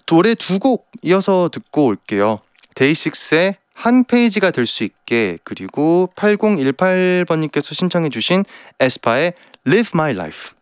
노래 두 곡 이어서 듣고 올게요. 데이식스의 한 페이지가 될 수 있게, 그리고 8018번님께서 신청해주신 에스파의 Live My Life.